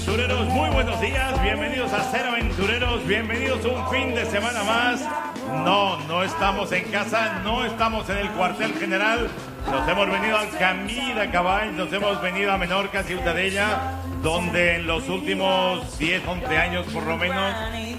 Aventureros, muy buenos días, bienvenidos a Ser Aventureros, bienvenidos un fin de semana más. No estamos en casa, no estamos en el cuartel general, nos hemos venido al Camí de Cavalls, nos hemos venido a Menorca, Ciutadella, donde en los últimos 10, 11 años por lo menos